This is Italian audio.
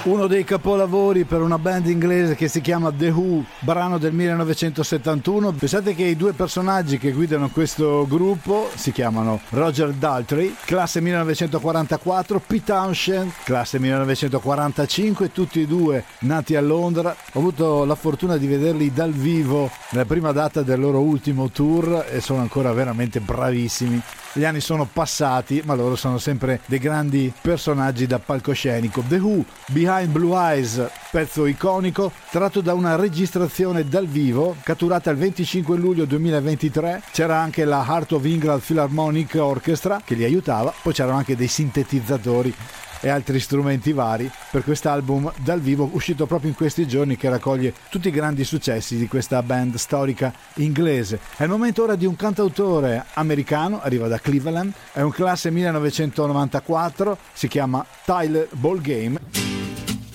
Uno dei capolavori per una band inglese che si chiama The Who, brano del 1971. Pensate che i due personaggi che guidano questo gruppo si chiamano Roger Daltrey, classe 1944, Pete Townshend, classe 1945, tutti e due nati a Londra. Ho avuto la fortuna di vederli dal vivo nella prima data del loro ultimo tour e sono ancora veramente bravissimi. Gli anni sono passati, ma loro sono sempre dei grandi personaggi da palcoscenico. The Who, Behind Blue Eyes, pezzo iconico, tratto da una registrazione dal vivo, catturata il 25 luglio 2023. C'era anche la Heart of England Philharmonic Orchestra che li aiutava, poi c'erano anche dei sintetizzatori e altri strumenti vari per quest'album dal vivo uscito proprio in questi giorni, che raccoglie tutti i grandi successi di questa band storica inglese. È il momento ora di un cantautore americano, arriva da Cleveland, è un classe 1994, si chiama Tyler Ballgame.